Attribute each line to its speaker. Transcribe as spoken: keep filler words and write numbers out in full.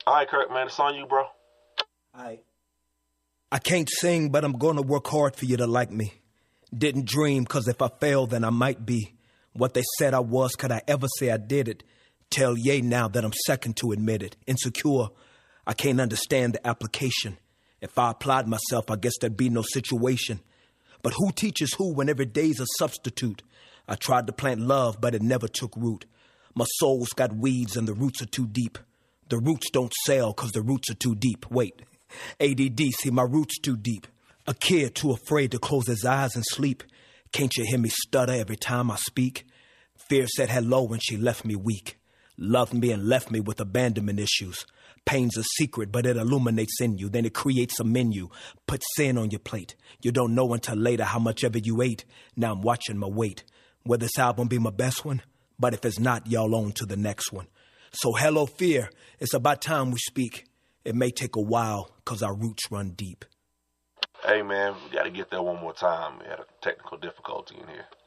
Speaker 1: All right, Kirk, man, it's on you, bro.
Speaker 2: I I can't sing, but I'm gonna work hard for you to like me. Didn't dream, cause if I fail, then I might be what they said I was. Could I ever say I did it? Tell Ye now that I'm second to admit it. Insecure, I can't understand the application. If I applied myself, I guess there'd be no situation. But who teaches who when every day's a substitute? I tried to plant love, but it never took root. My soul's got weeds and the roots are too deep. The roots don't sell cause the roots are too deep. Wait, A D D, see my roots too deep. A kid too afraid to close his eyes and sleep. Can't you hear me stutter every time I speak? Fear said hello when she left me weak. Loved me and left me with abandonment issues. Pain's a secret, but it illuminates in you. Then it creates a menu. Put sin on your plate. You don't know until later how much of it you ate. Now I'm watching my weight. Will this album be my best one? But if it's not, y'all on to the next one. So hello, fear. It's about time we speak. It may take a while, cause our roots run deep.
Speaker 1: Hey, man, we got to get that one more time. We had a technical difficulty in here.